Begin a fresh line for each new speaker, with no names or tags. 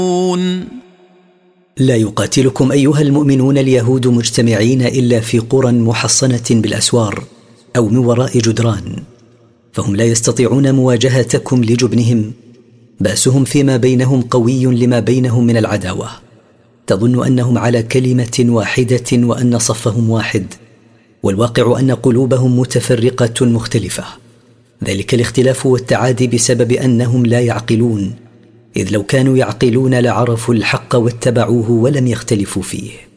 لا يقاتلكم أيها المؤمنون اليهود مجتمعين إلا في قرى محصنة بالأسوار أو من وراء جدران، فهم لا يستطيعون مواجهتكم لجبنهم، بأسهم فيما بينهم قوي لما بينهم من العداوة. تظن أنهم على كلمة واحدة وأن صفهم واحد، والواقع أن قلوبهم متفرقة مختلفة. ذلك الاختلاف والتعادي بسبب أنهم لا يعقلون، إذ لو كانوا يعقلون لعرفوا الحق واتبعوه ولم يختلفوا فيه.